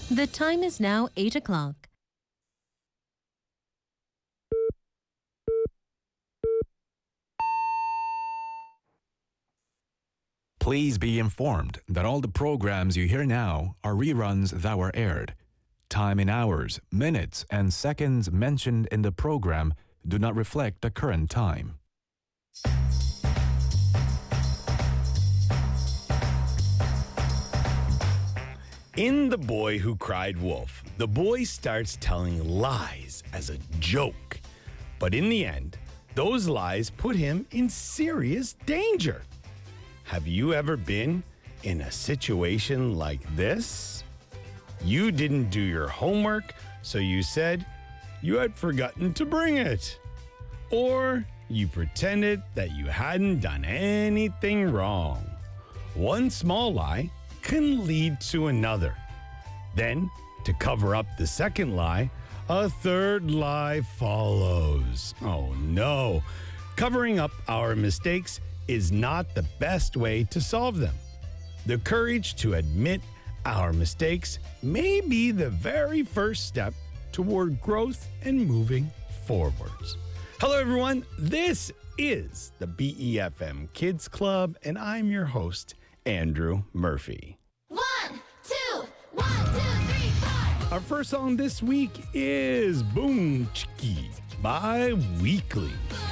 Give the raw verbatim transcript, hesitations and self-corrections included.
The time is now eight o'clock. Please be informed that all the programs you hear now are reruns that were aired. Time in hours, minutes, and seconds mentioned in the program do not reflect the current time. In The Boy Who Cried Wolf, the boy starts telling lies as a joke. But in the end, those lies put him in serious danger. Have you ever been in a situation like this? You didn't do your homework, so you said you had forgotten to bring it. Or you pretended that you hadn't done anything wrong. One small lie can lead to another. Then, to cover up the second lie, a third lie follows. Oh no, covering up our mistakes is not the best way to solve them. The courage to admit our mistakes may be the very first step toward growth and moving forwards. Hello, everyone. This is the B E F M Kids Club, and I'm your host, Andrew Murphy. One, two, one, two, three, four. Our firfirst song this week is Boom Chiki by Weekly.